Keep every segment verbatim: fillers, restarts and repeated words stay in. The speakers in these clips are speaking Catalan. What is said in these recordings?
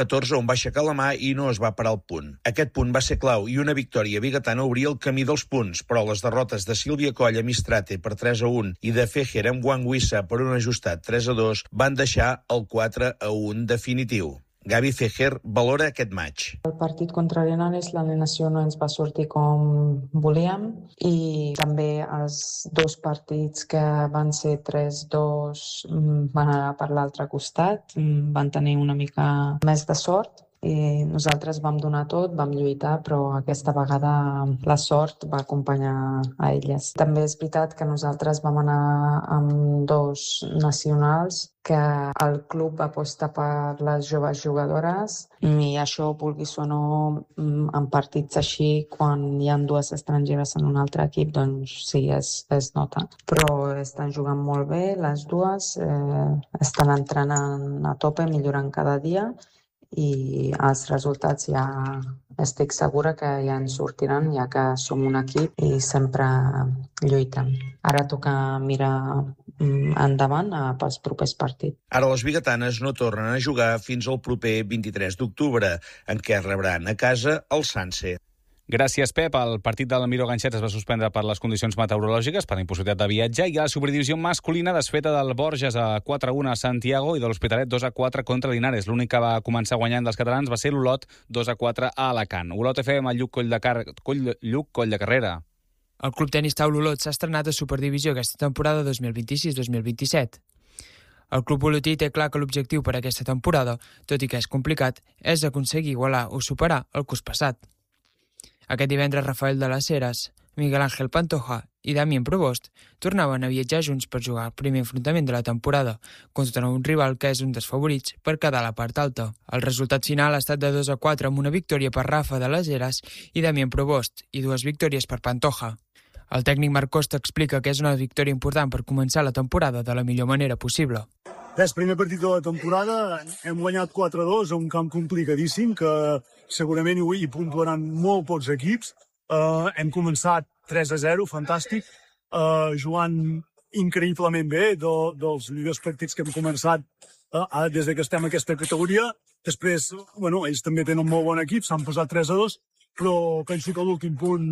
catorze, on va aixecar la mà i no es va parar al punt. Aquest punt va ser clau i una victòria bigatana obria el camí dels punts, però les derrotes de Sílvia Coll a Mistrate per tres a un i de Fejer amb Wang Wissa per un ajustat tres a dos van deixar el quatre a un definitiu. Gaby Fejer valora aquest maig. El partit contra l'Henares, l'alineació no ens va sortir com volíem i també els dos partits que van ser tres dos van anar per l'altre costat, van tenir una mica més de sort. I nosaltres vam donar tot, vam lluitar, però aquesta vegada la sort va acompanyar a elles. També és veritat que nosaltres vam anar amb dos nacionals que el club va apostar per les joves jugadores i això, vulguis o no, en partits així, quan hi ha dues estrangeres en un altre equip, doncs sí, es, es nota. Però estan jugant molt bé, les dues, eh, estan entrenant a tope, millorant cada dia, i els resultats ja estic segura que ja ens sortiran, ja que som un equip i sempre lluitem. Ara toca mirar endavant pels propers partits. Ara les bigatanes no tornen a jugar fins al proper vint-i-tres d'octubre, en què rebran a casa el Sanse. Gràcies, Pep. El partit del Miró Ganxet es va suspendre per les condicions meteorològiques, per la impossibilitat de viatge, i a la superdivisió masculina desfeta del Borges a quatre a un a Santiago i de l'Hospitalet dos a quatre contra Linares. L'únic que va començar guanyant dels catalans va ser l'Olot dos a quatre a Alacant. Olot F M, Lluc Coll de, Car... Coll... Lluc Coll de Carrera. El Club Tenis Taula Olot s'ha estrenat a Superdivisió aquesta temporada dos mil vint-i-sis dos mil vint-i-set. El club olotí té clar que l'objectiu per a aquesta temporada, tot i que és complicat, és aconseguir igualar o superar el curs passat. Aquest divendres, Rafael de las Heras, Miguel Ángel Pantoja i Damien Provost tornaven a viatjar junts per jugar el primer enfrontament de la temporada contra un rival que és un dels favorits per quedar a la part alta. El resultat final ha estat de dos a quatre amb una victòria per Rafa de las Heras i Damien Provost i dues victòries per Pantoja. El tècnic Marc Costa explica que és una victòria important per començar la temporada de la millor manera possible. És primer partit de la temporada, hem guanyat quatre a dos a un camp complicadíssim que segurament hi puntuaran molt pocs equips. Uh, hem començat tres a zero, fantàstic, uh, jugant increïblement bé, de, dels millors partits que hem començat uh, des que estem en aquesta categoria. Després, bueno, ells també tenen un molt bon equip, s'han posat tres a dos, però penso que l'últim punt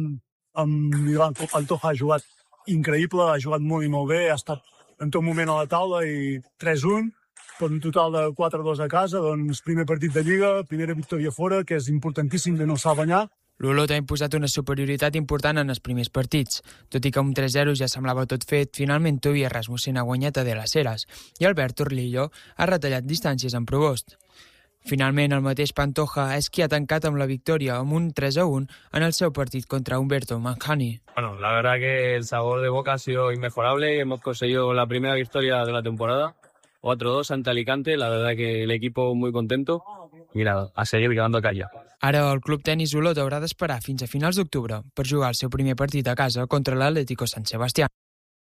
amb Miguel Pantoja ha jugat increïble, ha jugat molt i molt bé, ha estat en tot moment a la taula i tres a un, per un total de quatre a dos a casa, doncs primer partit de Lliga, primera victòria fora, que és importantíssim de no saber guanyar. L'Olot ha imposat una superioritat important en els primers partits. Tot i que un tres a zero ja semblava tot fet, finalment Tobias Rasmussen ha guanyat a De las Heras i Albert Orlillo ha retallat distàncies en Provost. Finalment, el mateix Pantoja és qui ha tancat amb la victòria amb un tres a un en el seu partit contra Humberto Manjani. Bueno, la verdad que el sabor de boca ha sido inmejorable y hemos conseguido la primera victoria de la temporada, cuatro a dos ante Alicante, la verdad que el equipo muy contento y nada, a seguir quedando calla. Ara el Club Tenis Olot haurà d'esperar fins a finals d'octubre per jugar el seu primer partit a casa contra l'Atlético San Sebastián.